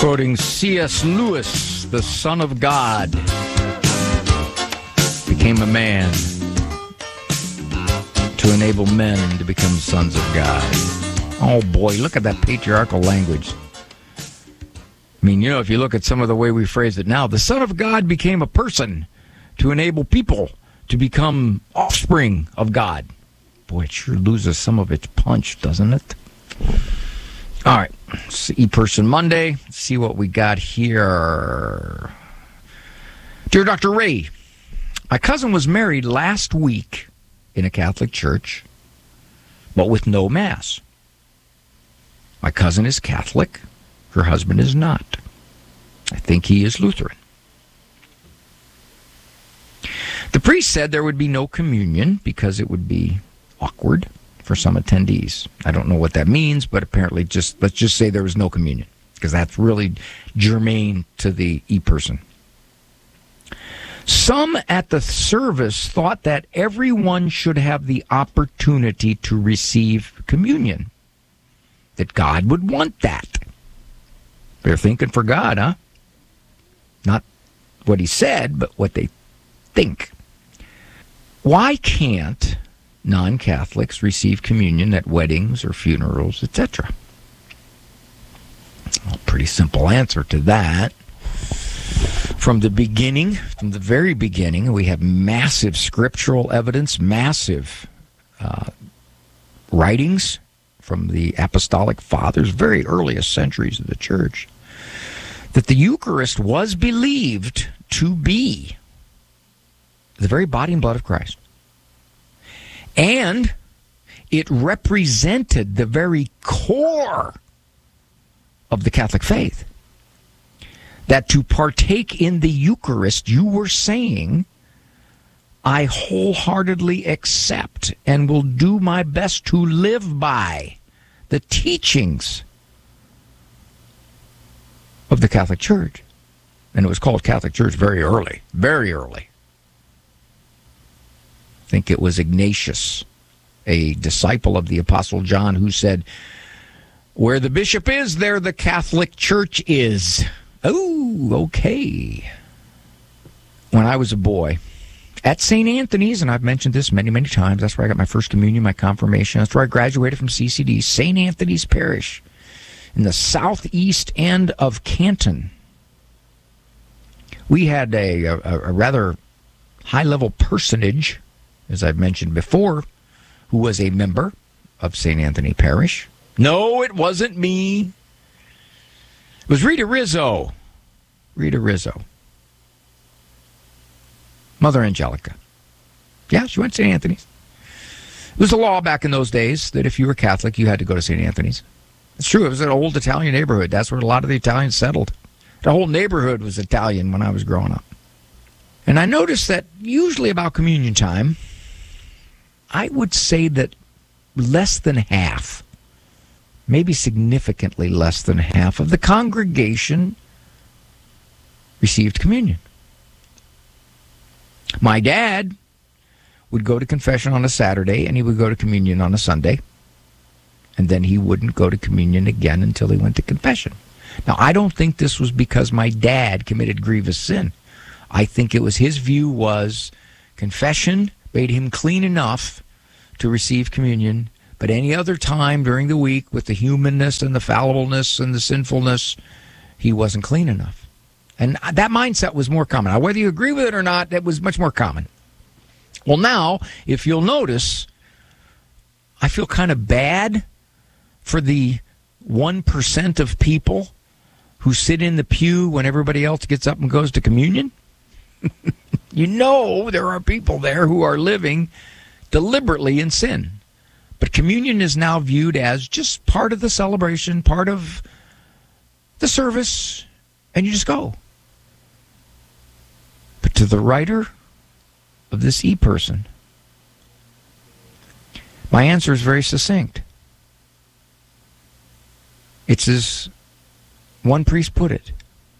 Quoting C.S. Lewis, the Son of God became a man to enable men to become sons of God. Oh boy, look at that patriarchal language. I mean, if you look at some of the way we phrase it now, the Son of God became a person to enable people to become offspring of God. Boy, it sure loses some of its punch, doesn't it? All right, E-Person Monday. Let's see what we got here. Dear Dr. Ray, my cousin was married last week in a Catholic church, but with no Mass. My cousin is Catholic. Her husband is not. I think he is Lutheran. The priest said there would be no communion because it would be awkward for some attendees. I don't know what that means, but apparently let's just say there was no communion, because that's really germane to the E-Person. Some at the service thought that everyone should have the opportunity to receive communion, that God would want that. They're thinking for God, huh? Not what he said, but what they think. Why can't non-Catholics receive communion at weddings or funerals, etc.? Well, pretty simple answer to that. From the very beginning, we have massive scriptural evidence, massive writings from the apostolic fathers, very earliest centuries of the church, that the Eucharist was believed to be the very body and blood of Christ. And it represented the very core of the Catholic faith. That to partake in the Eucharist, you were saying, I wholeheartedly accept and will do my best to live by the teachings of the Catholic Church. And it was called Catholic Church very early, very early. I think it was Ignatius, a disciple of the Apostle John, who said, where the bishop is, there the Catholic Church is. Oh, okay. When I was a boy, at St. Anthony's, and I've mentioned this many, many times, that's where I got my first communion, my confirmation. That's where I graduated from CCD, St. Anthony's Parish, in the southeast end of Canton. We had a rather high-level personage, as I've mentioned before, who was a member of St. Anthony Parish. No, it wasn't me. It was Rita Rizzo. Rita Rizzo. Mother Angelica. Yeah, she went to St. Anthony's. It was a law back in those days that if you were Catholic, you had to go to St. Anthony's. It's true. It was an old Italian neighborhood. That's where a lot of the Italians settled. The whole neighborhood was Italian when I was growing up. And I noticed that usually about communion time, I would say that less than half, maybe significantly less than half of the congregation received communion. My dad would go to confession on a Saturday, and he would go to communion on a Sunday, and then he wouldn't go to communion again until he went to confession. Now, I don't think this was because my dad committed grievous sin. I think it was his view was confession made him clean enough to receive communion, but any other time during the week with the humanness and the fallibleness and the sinfulness, he wasn't clean enough. And that mindset was more common. Now, whether you agree with it or not, that was much more common. Well, now, if you'll notice, I feel kind of bad for the 1% of people who sit in the pew when everybody else gets up and goes to communion. You know there are people there who are living deliberately in sin. But communion is now viewed as just part of the celebration, part of the service, and you just go. But to the writer of this E-Person, my answer is very succinct. It's as one priest put it.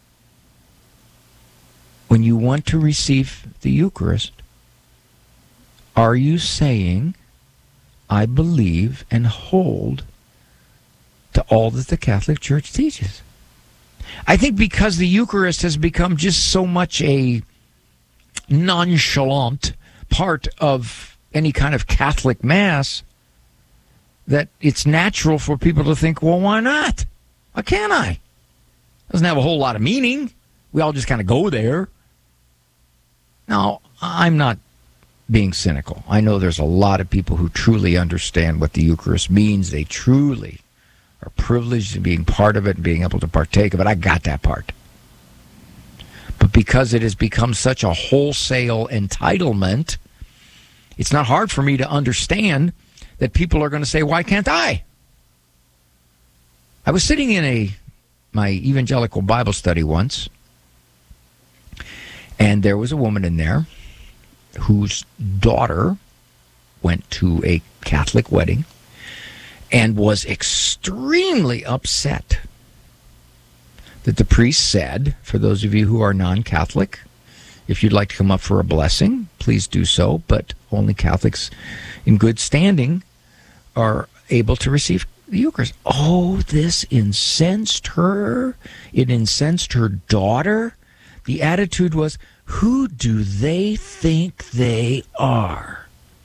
When you want to receive the Eucharist, are you saying, I believe and hold to all that the Catholic Church teaches? I think because the Eucharist has become just so much a nonchalant part of any kind of Catholic Mass that it's natural for people to think, well, why not? Why can't I? Doesn't have a whole lot of meaning. We all just kind of go there. Now, I'm not being cynical. I know there's a lot of people who truly understand what the Eucharist means. They truly are privileged in being part of it and being able to partake of it. I got that part. But because it has become such a wholesale entitlement, it's not hard for me to understand that people are going to say, why can't I? I was sitting in my evangelical Bible study once, and there was a woman in there whose daughter went to a Catholic wedding and was extremely upset that the priest said, for those of you who are non-Catholic, if you'd like to come up for a blessing, please do so, but only Catholics in good standing are able to receive the Eucharist. Oh, this incensed her. It incensed her daughter. The attitude was, who do they think they are?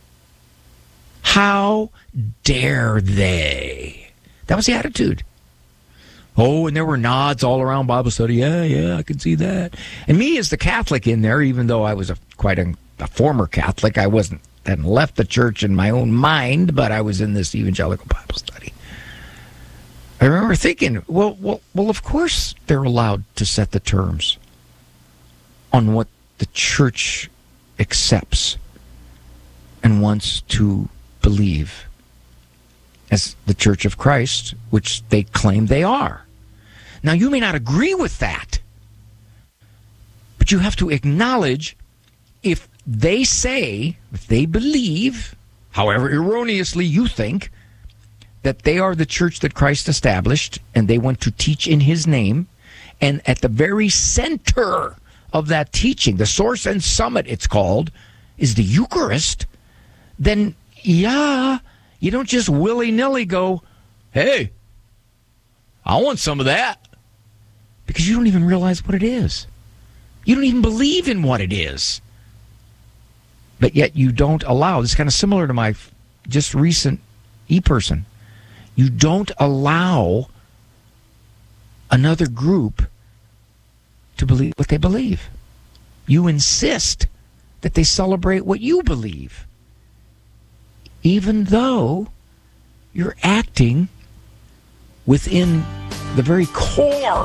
How dare they? That was the attitude. Oh, and there were nods all around Bible study. Yeah, I can see that. And me as the Catholic in there, even though I was quite a former Catholic, I hadn't left the church in my own mind, but I was in this evangelical Bible study. I remember thinking, well, of course they're allowed to set the terms on what the church accepts and wants to believe as the Church of Christ, which they claim they are. Now, you may not agree with that, but you have to acknowledge if they believe, however erroneously you think, that they are the church that Christ established and they want to teach in his name, and at the very center of that teaching, the source and summit it's called, is the Eucharist, then yeah, you don't just willy-nilly go, hey, I want some of that, because you don't even realize what it is. You don't even believe in what it is. But yet you don't allow, this is kind of similar to my just recent e-person, you don't allow another group to believe what they believe. You insist that they celebrate what you believe, even though you're acting within the very core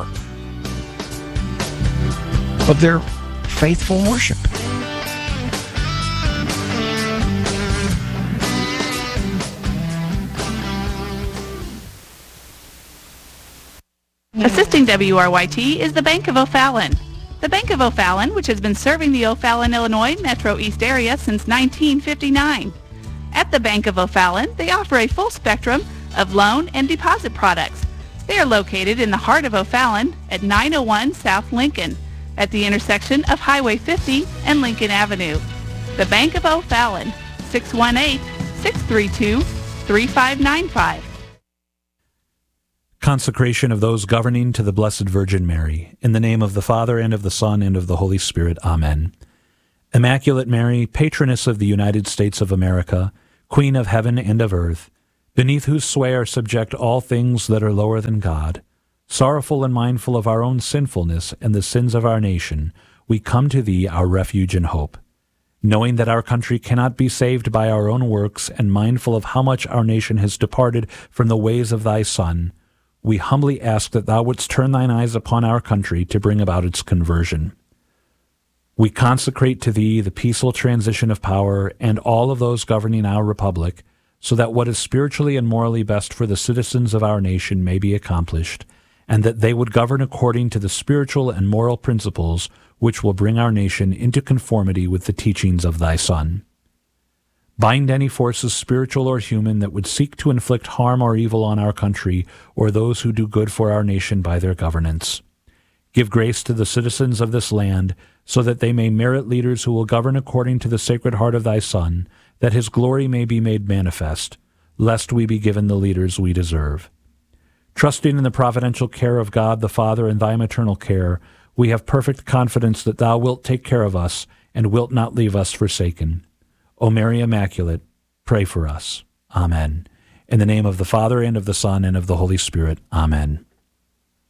of their faithful worship. Assisting WRYT is the Bank of O'Fallon. The Bank of O'Fallon, which has been serving the O'Fallon, Illinois Metro East area since 1959. At the Bank of O'Fallon, they offer a full spectrum of loan and deposit products. They are located in the heart of O'Fallon at 901 South Lincoln, at the intersection of Highway 50 and Lincoln Avenue. The Bank of O'Fallon, 618-632-3595. Consecration of those governing to the Blessed Virgin Mary. In the name of the Father, and of the Son, and of the Holy Spirit. Amen. Immaculate Mary, patroness of the United States of America, Queen of heaven and of earth, beneath whose sway are subject all things that are lower than God, sorrowful and mindful of our own sinfulness and the sins of our nation, we come to thee, our refuge and hope. Knowing that our country cannot be saved by our own works, and mindful of how much our nation has departed from the ways of thy Son, we humbly ask that thou wouldst turn thine eyes upon our country to bring about its conversion. We consecrate to thee the peaceful transition of power and all of those governing our republic, so that what is spiritually and morally best for the citizens of our nation may be accomplished, and that they would govern according to the spiritual and moral principles which will bring our nation into conformity with the teachings of thy Son. Bind any forces, spiritual or human, that would seek to inflict harm or evil on our country or those who do good for our nation by their governance. Give grace to the citizens of this land, so that they may merit leaders who will govern according to the Sacred Heart of thy Son, that his glory may be made manifest, lest we be given the leaders we deserve. Trusting in the providential care of God the Father and thy maternal care, we have perfect confidence that thou wilt take care of us and wilt not leave us forsaken. O Mary Immaculate, pray for us. Amen. In the name of the Father, and of the Son, and of the Holy Spirit. Amen.